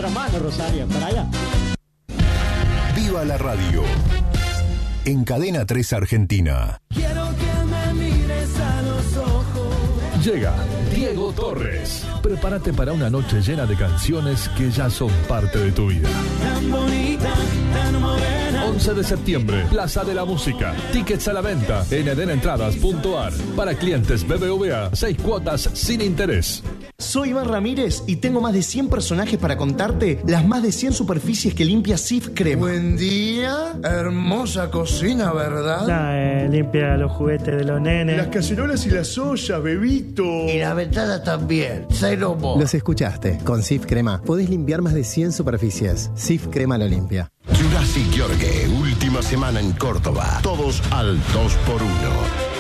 nuestra mano, Rosario, para allá. Viva la radio. En Cadena 3 Argentina. Quiero que me mires a los ojos. Llega Diego Torres. Prepárate para una noche llena de canciones que ya son parte de tu vida. Tan bonita, tan morena. 11 de septiembre, Plaza de la Música. Tickets a la venta en edenentradas.ar. Para clientes BBVA, 6 cuotas sin interés. Soy Iván Ramírez y tengo más de 100 personajes para contarte las más de 100 superficies que limpia Cif Crema. Buen día, hermosa cocina, ¿verdad? Limpia los juguetes de los nenes. Las cacerolas y las ollas, bebito. Y la ventana también, cero mo. Los escuchaste, con Cif Crema podés limpiar más de 100 superficies. Cif Crema lo limpia. Jurassic Yorgue, última semana en Córdoba. Todos al 2x1.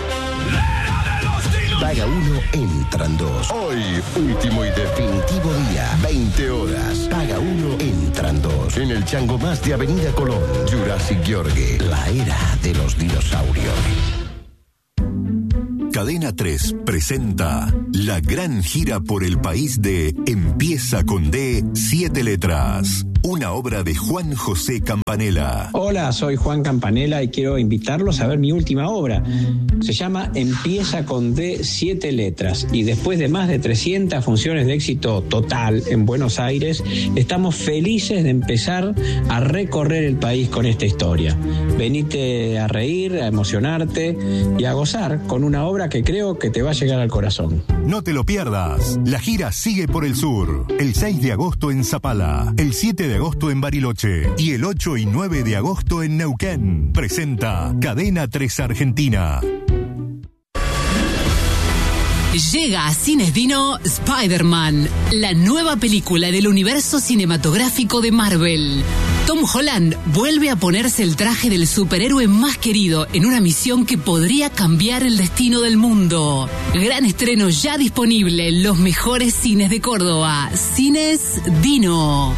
Paga 1, entran 2. Hoy, último y definitivo día, 20 horas. Paga 1, entran 2. En el Chango Más de Avenida Colón. Jurassic Yorgue, la era de los dinosaurios. Cadena 3 presenta la gran gira por el país de Empieza con D, 7 letras. Una obra de Juan José Campanella. Hola, soy Juan Campanella y quiero invitarlos a ver mi última obra. Se llama Empieza con D, 7 letras. Y después de más de 300 funciones de éxito total en Buenos Aires, estamos felices de empezar a recorrer el país con esta historia. Venite a reír, a emocionarte y a gozar con una obra que creo que te va a llegar al corazón. No te lo pierdas. La gira sigue por el sur. El 6 de agosto en Zapala, el 7 de agosto en Bariloche y el 8 y 9 de agosto en Neuquén. Presenta Cadena 3 Argentina. Llega a Cines Dino Spider-Man, la nueva película del universo cinematográfico de Marvel. Tom Holland vuelve a ponerse el traje del superhéroe más querido en una misión que podría cambiar el destino del mundo. Gran estreno ya disponible en los mejores cines de Córdoba. Cines Dino.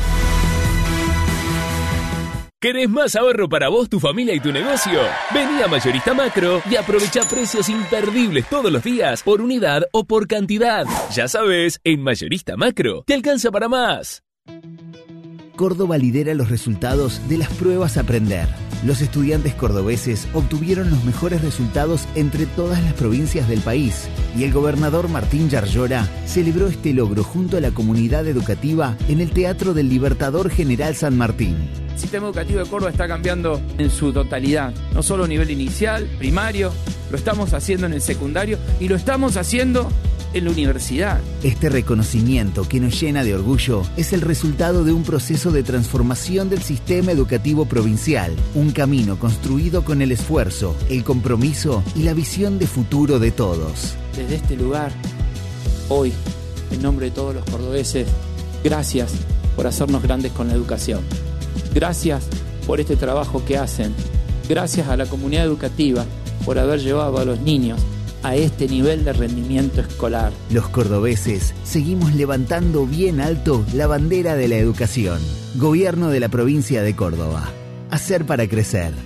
¿Querés más ahorro para vos, tu familia y tu negocio? Vení a Mayorista Macro y aprovecha precios imperdibles todos los días, por unidad o por cantidad. Ya sabes, en Mayorista Macro te alcanza para más. Córdoba lidera los resultados de las pruebas Aprender. Los estudiantes cordobeses obtuvieron los mejores resultados entre todas las provincias del país y el gobernador Martín Yarlora celebró este logro junto a la comunidad educativa en el Teatro del Libertador General San Martín. El sistema educativo de Córdoba está cambiando en su totalidad, no solo a nivel inicial, primario, lo estamos haciendo en el secundario y lo estamos haciendo en la universidad. Este reconocimiento que nos llena de orgullo es el resultado de un proceso de transformación del sistema educativo provincial, un camino construido con el esfuerzo, el compromiso y la visión de futuro de todos. Desde este lugar, hoy, en nombre de todos los cordobeses, gracias por hacernos grandes con la educación. Gracias por este trabajo que hacen. Gracias a la comunidad educativa por haber llevado a los niños a este nivel de rendimiento escolar. Los cordobeses seguimos levantando bien alto la bandera de la educación. Gobierno de la provincia de Córdoba. Hacer para crecer.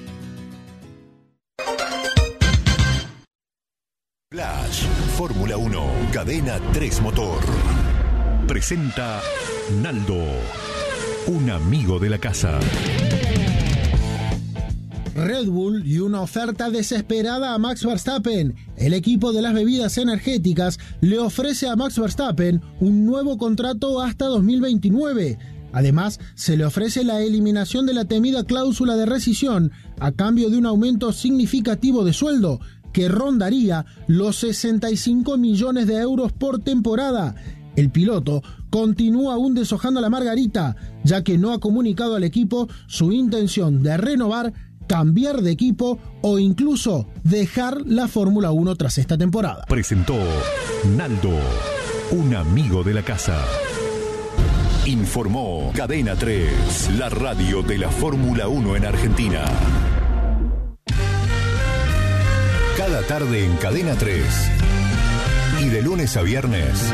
Flash, Fórmula 1, Cadena 3 Motor. Presenta Naldo, un amigo de la casa. Red Bull y una oferta desesperada a Max Verstappen. El equipo de las bebidas energéticas le ofrece a Max Verstappen un nuevo contrato hasta 2029. Además, se le ofrece la eliminación de la temida cláusula de rescisión a cambio de un aumento significativo de sueldo que rondaría los 65 millones de euros por temporada. El piloto continúa aún deshojando la margarita, ya que no ha comunicado al equipo su intención de renovar, cambiar de equipo o incluso dejar la Fórmula 1 tras esta temporada. Presentó Naldo, un amigo de la casa. Informó Cadena 3, la radio de la Fórmula 1 en Argentina. Cada tarde en Cadena 3 y de lunes a viernes,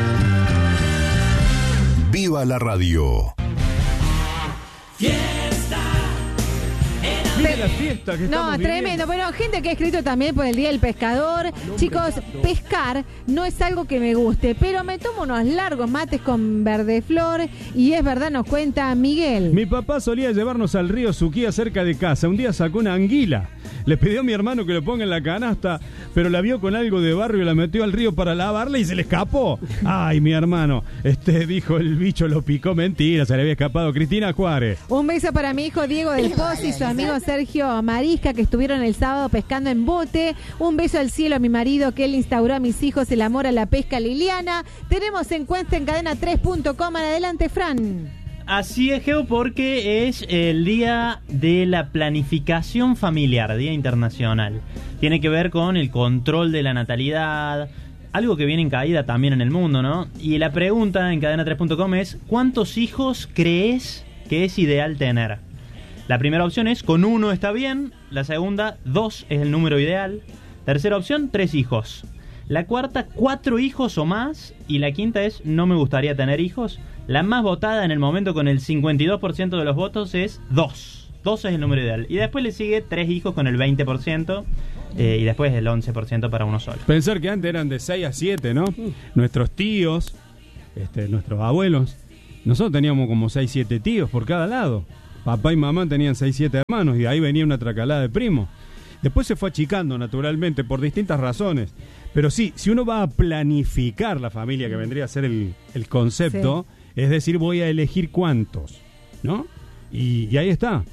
Viva la radio. Fiesta Mira la fiesta que estamos viviendo. Tremendo. Bueno, gente que ha escrito también por el Día del Pescador. Chicos, pescar no es algo que me guste, pero me tomo unos largos mates con verdeflor y es verdad, nos cuenta Miguel. Mi papá solía llevarnos al río Suquía cerca de casa. Un día sacó una anguila. Le pidió a mi hermano que lo ponga en la canasta, pero la vio con algo de barro y la metió al río para lavarla y se le escapó. Ay, mi hermano, dijo el bicho lo picó. Mentira, se le había escapado. Cristina Juárez. Un beso para mi hijo Diego del Pozo y su amigo Sergio Marisca, que estuvieron el sábado pescando en bote. Un beso al cielo a mi marido, que él instauró a mis hijos el amor a la pesca liliana. Tenemos encuesta en cadena3.com. Adelante, Fran. Así es, Geo, porque es el día de la planificación familiar, Día Internacional. Tiene que ver con el control de la natalidad, algo que viene en caída también en el mundo, ¿no? Y la pregunta en cadena3.com es: ¿cuántos hijos crees que es ideal tener? La primera opción es: con 1 está bien. La segunda, 2 es el número ideal. Tercera opción, 3 hijos. La cuarta, 4 hijos o más. Y la quinta es: no me gustaría tener hijos. La más votada en el momento, con el 52% de los votos, es 2. 2 es el número ideal. Y después le sigue 3 hijos con el 20%. Y después el 11% para uno solo. Pensar que antes eran de 6 a 7, ¿no? Nuestros tíos, nuestros abuelos. Nosotros teníamos como 6, 7 tíos por cada lado. Papá y mamá tenían 6, 7 hermanos. Y ahí venía una tracalada de primos. Después se fue achicando, naturalmente, por distintas razones. Pero sí, si uno va a planificar la familia, que vendría a ser el concepto, sí. Es decir, voy a elegir cuántos, ¿no? Y ahí está.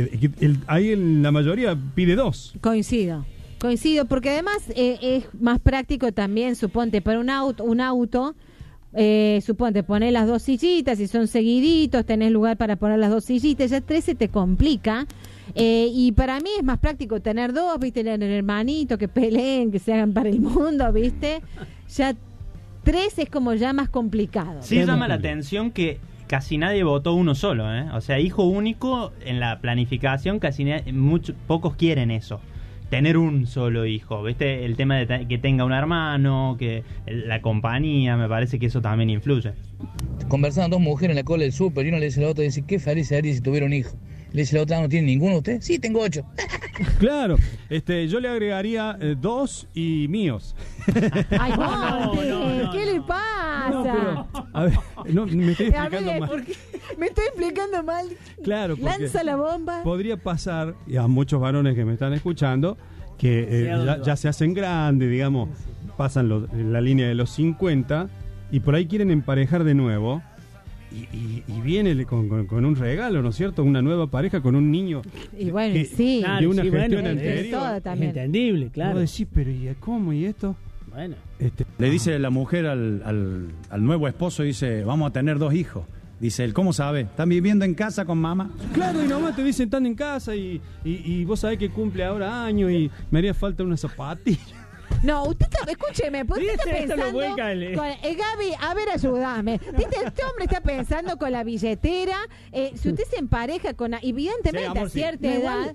Ahí la mayoría pide 2. Coincido, porque además es más práctico también, suponte, para un auto, suponte, poner las 2 sillitas, si son seguiditos, tenés lugar para poner las 2 sillitas, ya 3 se te complica. Y para mí es más práctico tener 2, ¿viste? El hermanito, que peleen, que se hagan para el mundo, ¿viste? Ya 3 es como ya más complicado. Sí, llama la atención que casi nadie votó uno solo, ¿eh? O sea, hijo único en la planificación, pocos quieren eso. Tener un solo hijo, ¿viste? El tema de que tenga un hermano, que la compañía, me parece que eso también influye. Conversaban 2 mujeres en la cola del súper y uno le dice a la otra, dice: qué feliz sería si tuviera un hijo. Le dice la otra: ¿no tiene ninguno usted? Sí, tengo 8. Claro, yo le agregaría 2 y míos. Ay, no, ¿qué le pasa? No, pero, a ver, me estoy explicando mal. Me estoy explicando mal. Claro, lanza la bomba. Podría pasar, y a muchos varones que me están escuchando, que ya se hacen grandes, digamos, pasan la línea de los 50 y por ahí quieren emparejar de nuevo. Y viene con un regalo, ¿no es cierto? Una nueva pareja con un niño. Y bueno, sí. De una gestión anterior. Es entendible, claro. Vos decís, pero ¿y cómo? ¿Y esto? Bueno. Le dice la mujer al nuevo esposo, dice: vamos a tener 2 hijos. Dice él: ¿cómo sabe? ¿Están viviendo en casa con mamá? Claro, y nomás te dicen: están en casa y vos sabés que cumple ahora años y me haría falta una zapatilla. No, usted escúcheme, usted está pensando Gaby, a ver, ayúdame. Este hombre está pensando con la billetera. Si usted se empareja con, evidentemente, a cierta edad,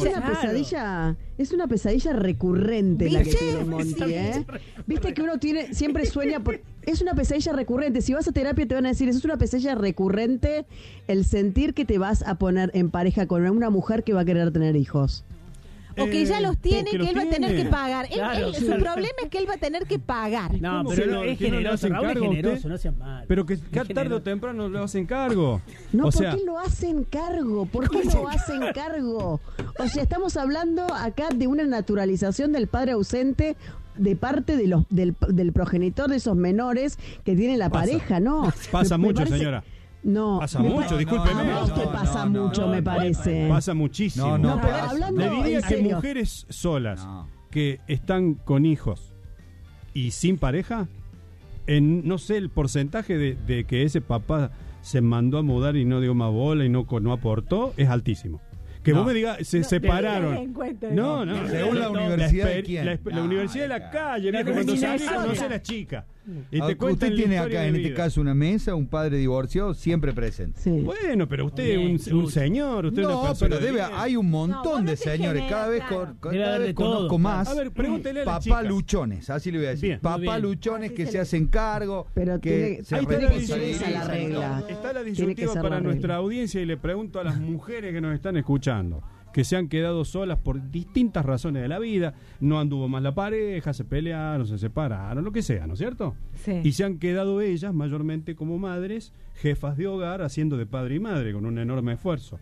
es una pesadilla recurrente la que tiene Monty, ¿eh? Viste que uno siempre sueña es una pesadilla recurrente. Si vas a terapia te van a decir: eso es una pesadilla recurrente, el sentir que te vas a poner en pareja con una mujer que va a querer tener hijos. O que ya los tiene, que él va a tener que pagar. Claro, su problema es que él va a tener que pagar. No, pero es generoso, Raúl es generoso, no sean malos. Pero que tarde o temprano lo hacen cargo. No, ¿por qué lo hacen cargo? ¿Por qué lo hacen cargo? O sea, estamos hablando acá de una naturalización del padre ausente de parte del progenitor de esos menores que tiene la pareja, ¿no? Pasa mucho, señora. No, pasa mucho, discúlpeme. Pasa mucho, me parece. Pasa muchísimo. No, pero hablando le diría en que serio, mujeres solas que están con hijos y sin pareja, no sé el porcentaje de que ese papá se mandó a mudar y no dio más bola y no aportó, es altísimo. Que vos me digas, se separaron. No. Según la universidad de quién. La universidad de la calle, cuando salí conocí a la chica. Y te usted tiene acá en este caso una mesa, un padre divorciado siempre presente. Sí. Bueno, pero usted es un señor, usted no, una persona. pero hay un montón de señores, cada vez conozco más. A ver, pregúntele a la papá chica. Luchones, así le voy a decir. Bien, papá luchones que se hacen cargo, pero que se responsabilizan la regla. Está la disyuntiva para nuestra audiencia y le pregunto a las mujeres que nos están escuchando. que se han quedado solas por distintas razones de la vida, no anduvo más la pareja, se pelearon, se separaron, lo que sea, ¿no es cierto? Sí. Y se han quedado ellas mayormente como madres, jefas de hogar, haciendo de padre y madre con un enorme esfuerzo.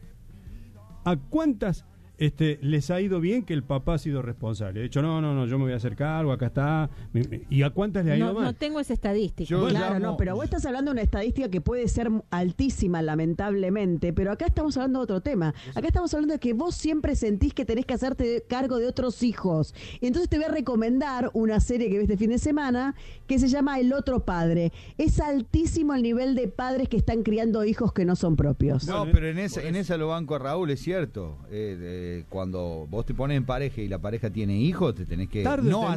¿A cuántas les ha ido bien que el papá ha sido responsable? De hecho, no, yo me voy a hacer cargo, acá está. ¿Y a cuántas le ha ido mal? No tengo esa estadística. Claro, no, pero vos estás hablando de una estadística que puede ser altísima, lamentablemente, pero acá estamos hablando de otro tema. Acá estamos hablando de que vos siempre sentís que tenés que hacerte cargo de otros hijos. Y entonces te voy a recomendar una serie que ves este fin de semana que se llama El Otro Padre. Es altísimo el nivel de padres que están criando hijos que no son propios. No, pero en esa lo banco a Raúl, es cierto. Cuando vos te pones en pareja y la pareja tiene hijos, te tenés que no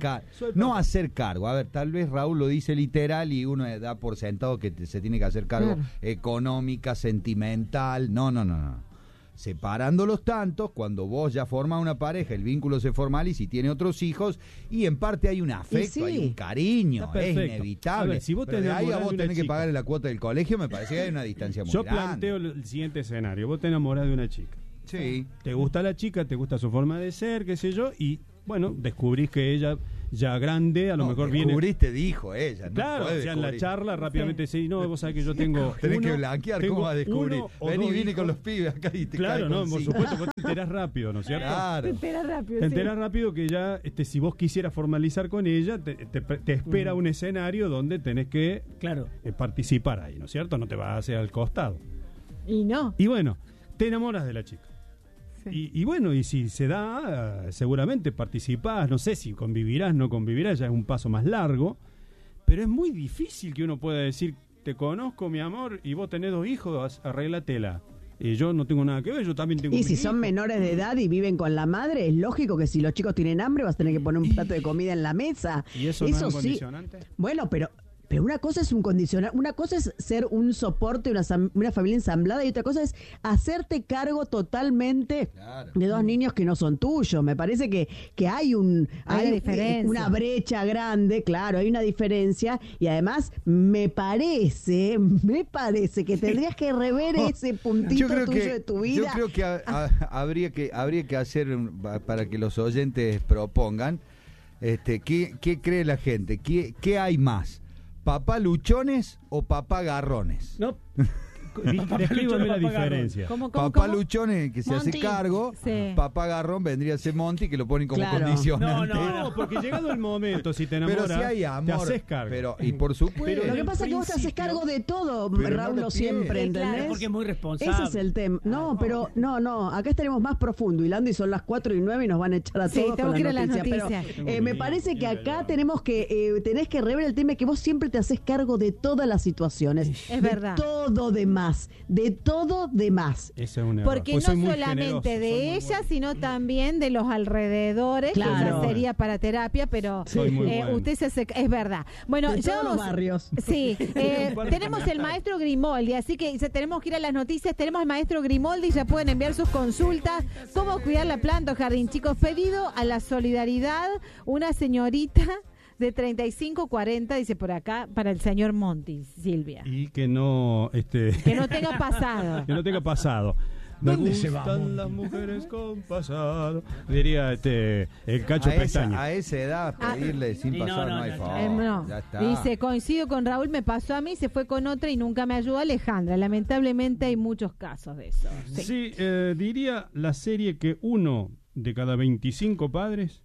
hacer cargo. A ver, tal vez Raúl lo dice literal y uno da por sentado que se tiene que hacer cargo económica, sentimental. No. Separando los tantos, cuando vos ya formás una pareja, el vínculo se formaliza y tiene otros hijos, y en parte hay un afecto, hay un cariño, es inevitable. A ver, si vos pero de ahí a vos tenés que pagar la cuota del colegio, me parece que hay una distancia muy grande. Yo planteo el siguiente escenario: vos te enamorás de una chica. Sí. Te gusta la chica, te gusta su forma de ser, qué sé yo, y bueno, descubrís que ella ya grande, a lo mejor viene... Descubriste, dijo ella. No, claro, o sea, en la charla rápidamente sí, no, vos sabés que yo tengo... Tenés que blanquear, ¿cómo vas a descubrir? Vení con los pibes acá y te claro, no, por supuesto, vos te enterás rápido, ¿no es cierto? Claro. Te enterás rápido que ya, si vos quisieras formalizar con ella, te espera un escenario donde tenés que participar ahí, ¿no es cierto? No te vas a hacer al costado. Y no. Y bueno, te enamoras de la chica. Y bueno, y si se da, seguramente participás, no sé si convivirás, no convivirás, ya es un paso más largo, pero es muy difícil que uno pueda decir, te conozco, mi amor, y vos tenés 2 hijos, arréglatela. Y yo no tengo nada que ver, yo también tengo... Y si son menores de edad y viven con la madre, es lógico que si los chicos tienen hambre vas a tener que poner un plato de comida en la mesa. ¿Y eso no es un condicionante? Bueno, pero una cosa es un condicional, una cosa es ser un soporte, una familia ensamblada, y otra cosa es hacerte cargo totalmente de 2 niños que no son tuyos. Me parece que hay una brecha grande, claro, hay una diferencia, y además me parece que tendrías que rever ese puntito tuyo de tu vida. Yo creo que habría que hacer, para que los oyentes propongan, ¿qué cree la gente? ¿Qué hay más? ¿Papá luchones o papá garrones? No. Descríbame la diferencia. Papá luchones que se hace cargo, papá garrón vendría a ser Monty, que lo ponen como condicionante. No, porque llegado el momento, si te enamoras, pero si hay amor, te haces cargo. Y por supuesto. Pero lo que pasa es que vos te haces cargo de todo, Raúl, siempre, ¿entendés? Claro, porque es muy responsable. Ese es el tema. No, pero no, acá estaremos más profundo, hilando, y son las 4:09 y nos van a echar a todos tengo con que ir a la las noticia. noticias. Pero me parece que acá tenés que rever el tema de que vos siempre te haces cargo de todas las situaciones. Es verdad. Todo de más. Todo de más. Eso es una porque pues no solamente de ella, sino también de los alrededores, claro, que ya sería para terapia, pero usted se hace, es verdad. Bueno, de ya todos los barrios. Sí, tenemos el maestro Grimoldi, así que tenemos que ir a las noticias. Tenemos el maestro Grimoldi, ya pueden enviar sus consultas. ¿Cómo cuidar la planta o jardín? Chicos, pedido a la solidaridad, una señorita de 35-40, dice por acá, para el señor Monti, Silvia. Y que no... que no tenga pasado. Que no tenga pasado. Me gustan las mujeres con pasado. Diría el Cacho Pestaña. A esa edad pedirle sin pasado no hay favor. Ya está. Dice, coincido con Raúl, me pasó a mí, se fue con otra y nunca me ayudó Alejandra. Lamentablemente hay muchos casos de eso. Sí, diría la serie que 1 de cada 25 padres...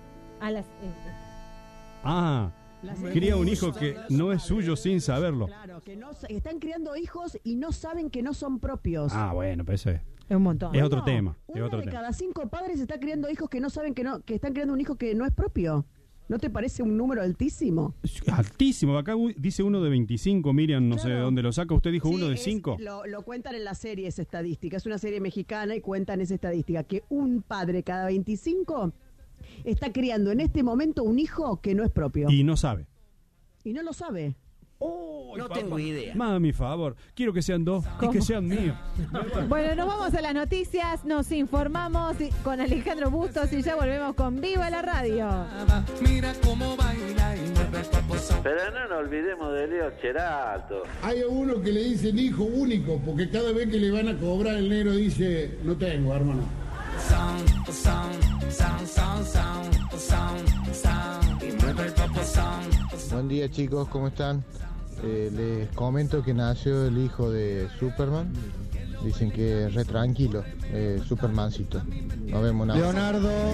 cría un hijo que no es suyo sin saberlo. Claro, que están criando hijos y no saben que no son propios. Bueno, pues eso es un montón. Es otro tema. Uno de cada 5 padres está criando hijos que no saben que están criando un hijo que no es propio. ¿No te parece un número altísimo? Altísimo. Acá dice 1 de 25, Miriam, no sé de dónde lo saca. ¿Usted dijo 1 de 5? Lo cuentan en la serie esa estadística. Es una serie mexicana y cuentan esa estadística, que un padre cada 25 está criando en este momento un hijo que no es propio. Y no sabe. Y no lo sabe. No tengo idea. Mami, favor, quiero que sean 2 y que sean míos. Bueno, nos vamos a las noticias, nos informamos con Alejandro Bustos y ya volvemos con Viva la Radio. Mira cómo baila y mueve el cuerpo. Pero no nos olvidemos de Leo Cherato. Hay uno que le dicen hijo único, porque cada vez que le van a cobrar el negro dice, no tengo, hermano. Buen día chicos, ¿cómo están? Les comento que nació el hijo de Superman. Dicen que es re tranquilo, Supermancito. Nos vemos. Leonardo,